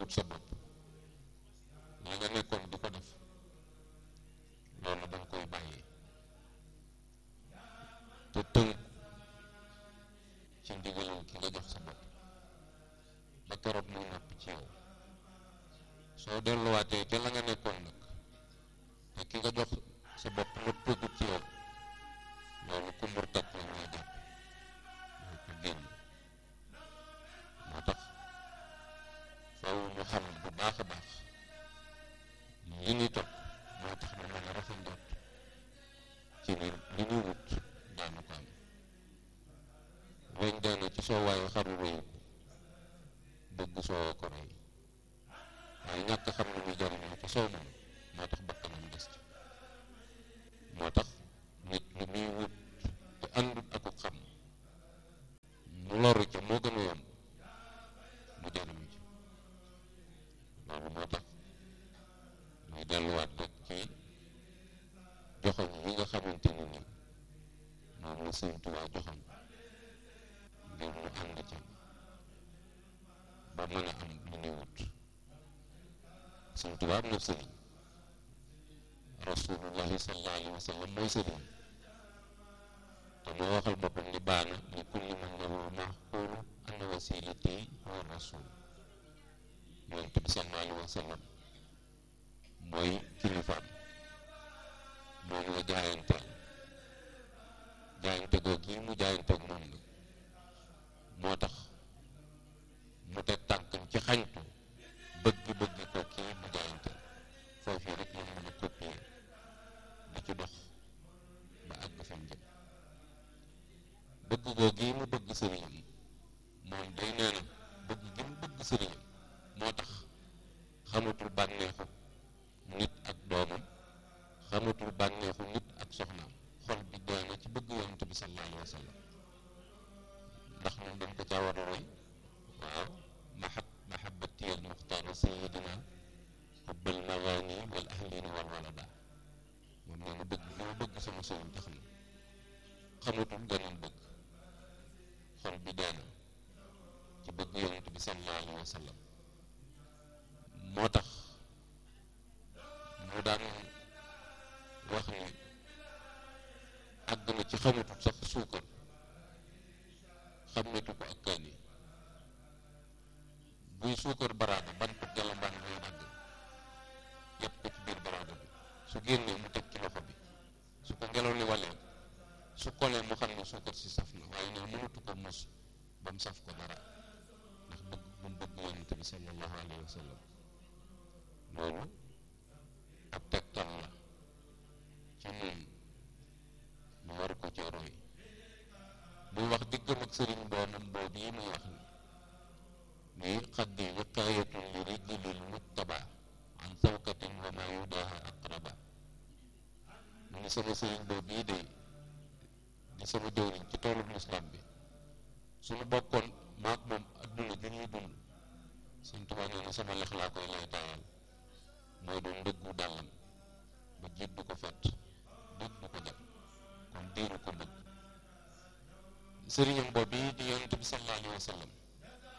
topput sa bopp la nga nekkoon di ko def loolu danga koy bàyyi te tënk ci ndigalal ki nga jox sa bopp ba keroog muy nopp ci yow soo delluwaatee ca la nga nekkoon nag te ki nga jox sa bopp noppagut ci yow loolu ku murtat la ngay jàpp mooy ko génn moo tax faw ñu xam bu baax a baax li ñuy topp moo tax ñu mën a rafet njort ci ni li ñuy wut daanu ko am weñ daana ci soo waaye xaru rëyu bëgg soo ko rëy waaye ñàkk xam ne muy jariñoo ci soow moom moo tax bakkanam des ci moo tax nit li muy wut te àndut ak xam mu loru ca moo gën a yomb mu jariñu ci loolu moo tax muy delluwaat rek ci joxoñ yi nga xamante ni ni moom la Sëñ Tuubaa joxoñ ngir mu ànd ca ba mën a am lu ñuy wut Sëñ Tuubaa am na sëriñ rasulullahi sallallahu alayhi wa sallam mooy sëriñ te moo waxal boppam ni baana li kulli man lahu maxquulu anna wasilati huwa rasul yonent bi sallallahu alayhi wa sallam mooy kilifaam moom la jaayanteel jaayante googu yi mu jaayanteeg moom nag moo tax mu teg tànkam ci xañtu bëgg ko kii mu jaayanteel foofii rek la mën a copier di ci dox ba àgg fi mu jëm bëgg googu yi mu bëgg sëriñam moom day nee na bëgg gi mu bëgg sëriñam moo tax xamatul bànneexu nit ak doomam xamatul bànneexu nit ak soxnaam xol bi doy na ci bëgg yonent bi sallallahu alayhi wa sallam ndax moom dañ ko caa war a roy waaw mahabbati al muxtaara sayidina xubbal magaani wal ahlina wal walada moom nee na bëgg li ma bëgg sama sëriñ tax na xamatul geneen bëgg xol bi doy na ci bëgg yonent bi sallallahu alayhi wa sallam moo tax mu daan wax ni àgg na ci xamatul sax suukar xamatu ko ak kaani buy suukar baraada bantu jalambaan lay dagg yépp ko ci biir baraada bi su génnee mu teg ci loxo bi su ko ngelaw li walee su kolee mu xam ne suukar si saf na waaye ne mënatu ko mos ba mu saf ko dara ndax bëgg bu mu bëgg yonent bi sallallahu alayhi wa sallam loolu ab tegtal la ci nun ñu war ko ci roy muy wax diggam ak sëriñ doomam boobu yi muy wax ni xaddi wiqaayatun li rijlil muttaba an sawkatin wa ma yudaha aqraba mu ni sama sëriñ boobu yi day di sama jëwriñ ci toolub lislaam bi suñu bokkoon maak moom adduna ju ñuy dund Sëñ Tuubaa nee na sama lex laa koy lay taayal mooy doon ndëggu dàllam ba jiit du ko fett jiit du ko jàpp kon diiru ko bëgg sëriñam boobu yi di yonent bi sallallahu alayhi wa sallam